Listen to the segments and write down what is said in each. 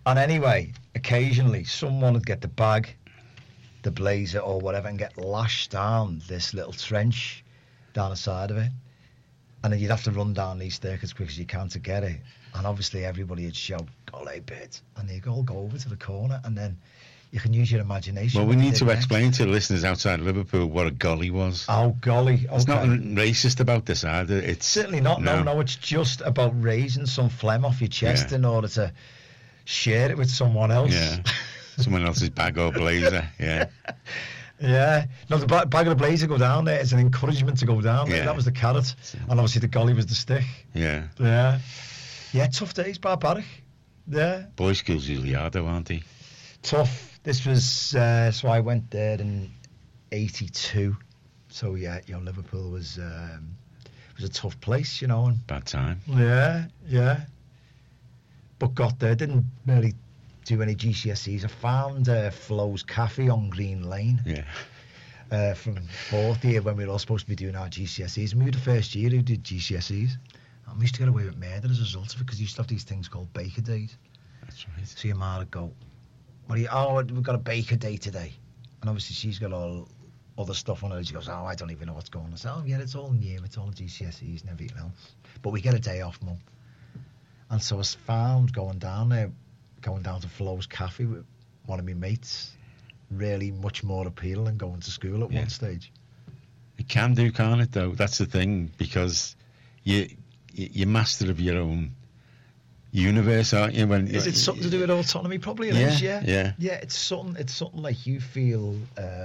And anyway, occasionally someone would get the bag, the blazer or whatever, and get lashed down this little trench down the side of it. And then you'd have to run down these stairs as quick as you can to get it. And obviously everybody would shout, "Golly bit!" And they'd all go over to the corner, and then you can use your imagination. Well, we need to explain to the listeners outside Liverpool what a golly was. Oh, golly. Okay. There's nothing racist about this either. It's certainly not. No, it's just about raising some phlegm off your chest in order to share it with someone else. Yeah. Someone else's bag or blazer, yeah. Yeah. No, the bag of the blazer go down there. It's an encouragement to go down there. Yeah. That was the carrot. And obviously the golly was the stick. Yeah. Yeah. Yeah, tough days, barbaric. Yeah. Boys' schools usually are, though, aren't they? Tough. This was, so I went there in 82. So, yeah, Liverpool was a tough place, And bad time. Yeah. But got there, didn't really do any GCSEs. I found Flo's Cafe on Green Lane. Yeah. From fourth year when we were all supposed to be doing our GCSEs. And we were the first year who did GCSEs. And we used to get away with murder as a result of it because you used to have these things called baker days. That's right. So your ma would go, we've got a baker day today. And obviously she's got all other stuff on her. She goes, I don't even know what's going on. I said, yeah, it's all new. It's all GCSEs and everything else. But we get a day off, Mum. And so I was found going down to Flo's Cafe with one of my mates, really much more appealing than going to school at one stage. It can do, can't it, though? That's the thing, because you're master of your own universe, aren't you? Is it something to do with autonomy? Probably it is, yeah. Yeah, it's something like you feel...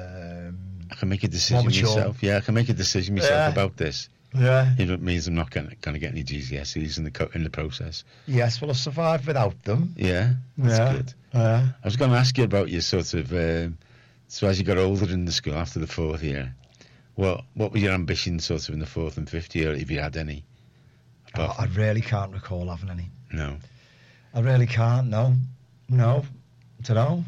I can make a decision myself. Yeah, I can make a decision myself about this. Yeah. It means I'm not going to get any GCSEs in the process. Yes, well, I survived without them. Yeah, that's good. I was going to ask you about your sort of... so as you got older in the school after the fourth year, what were your ambitions sort of in the fourth and fifth year, if you had any? I really can't recall having any. No. I really can't, no. No. I don't know.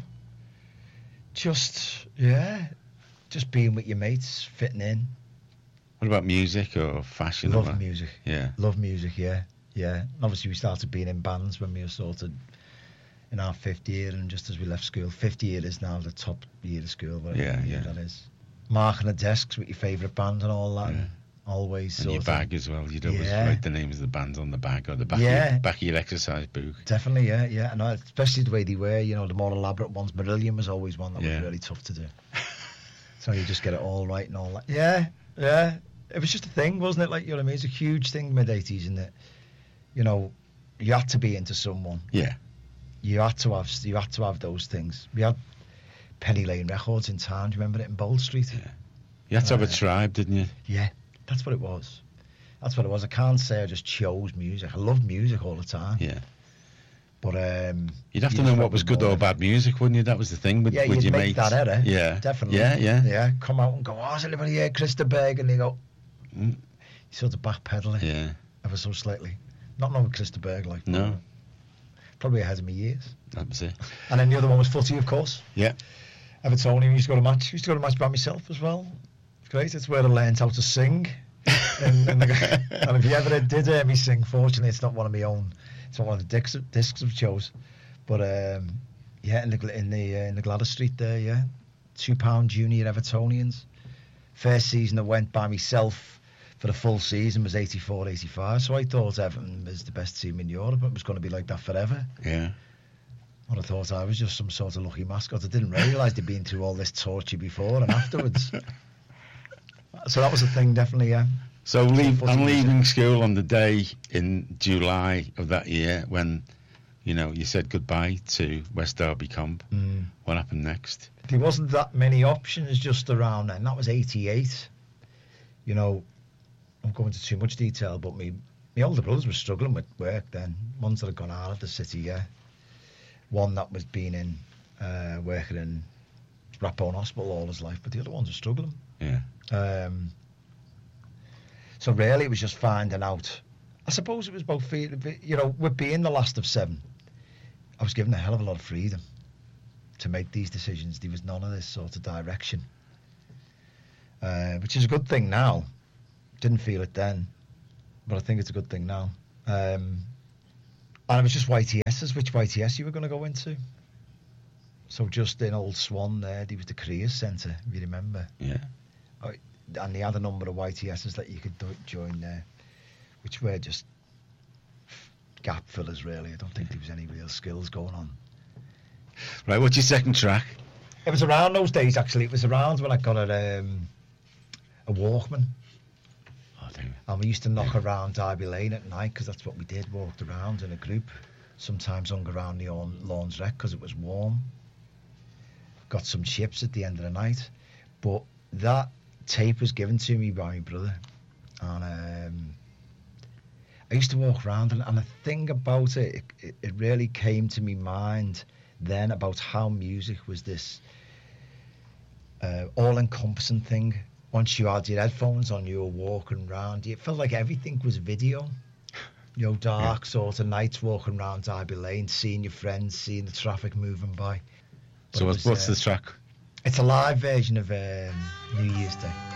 Just being with your mates, fitting in. What about music or fashion? Love music. Yeah. Love music, yeah. And obviously we started being in bands when we were sort of in our fifth year, and just as we left school. Fifth year is now the top year of school, whatever year that is. Marking the desks with your favourite band and all that. Yeah. Always. And your bag as well. You'd always write the names of the bands on the bag or the back of your exercise book. Definitely, yeah. And especially the way they were, the more elaborate ones. Marillion was always one that was really tough to do. So you just get it all right and all that. Yeah. It was just a thing, wasn't it? Like, it's a huge thing mid-80s in that, you had to be into someone. Yeah. You had to have those things. We had Penny Lane Records in town. Do you remember it in Bold Street? Yeah. You had to have a tribe, didn't you? Yeah, that's what it was. I can't say I just chose music. I loved music all the time. Yeah. But you'd have to know what was good or bad music, wouldn't you? That was the thing with your mates. Make that error. Yeah. Definitely. Yeah. Come out and go, has anybody here Christa Berg? And they go, you sort of backpedal it. Yeah. Ever so slightly. Not knowing Christa Berg, like. No. Probably ahead of me years. That was it. And then the other one was footy, of course. Yeah. Evertonian used to go to match by myself as well. It's great. It's where I learned how to sing. and if you ever did hear me sing, fortunately, it's not one of my own. It's not one of the discs I've chose. But in the Gladys Street there, yeah. £2 junior Evertonians. First season I went by myself for the full season was 84-85. So I thought Everton was the best team in Europe. It was going to be like that forever. Yeah. And I thought I was just some sort of lucky mascot. I didn't realise they'd been through all this torture before and afterwards. So that was a thing, definitely, yeah. So I'm leaving school on the day in July of that year when, you said goodbye to West Derby Comp. What happened next? There wasn't that many options just around then. That was 88. I'm going into too much detail, but my older brothers were struggling with work then. Ones that had gone out of the city, yeah. One that was been in working in Rathbone Hospital all his life, but the other ones were struggling. Yeah. So really it was just finding out. I suppose it was both, with being the last of seven, I was given a hell of a lot of freedom to make these decisions. There was none of this sort of direction, which is a good thing now. Didn't feel it then, but I think it's a good thing now. And it was just YTS YTSs, which YTS you were going to go into. So just in Old Swan there was the careers centre, if you remember. Yeah. And they had a number of YTSs that you could join there, which were just gap fillers, really. I don't think there was any real skills going on. Right, what's your second track? It was around those days, actually. It was around when I got a Walkman. Oh, damn. And we used to knock around Derby Lane at night, because that's what we did, walked around in a group. Sometimes hung around the Lawns Wreck because it was warm. Got some chips at the end of the night. But that tape was given to me by my brother. And I used to walk around, and the thing about it really came to me mind then about how music was this all-encompassing thing. Once you had your headphones on, you were walking around. It felt like everything was video. You know, dark sort of nights walking around Derby Lane, seeing your friends, seeing the traffic moving by. But So what's the track? It's a live version of New Year's Day.